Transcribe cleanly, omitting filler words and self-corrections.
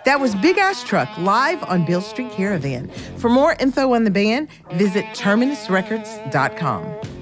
That was Big Ass Truck live on Beale Street Caravan. For more info on the band, visit terminusrecords.com.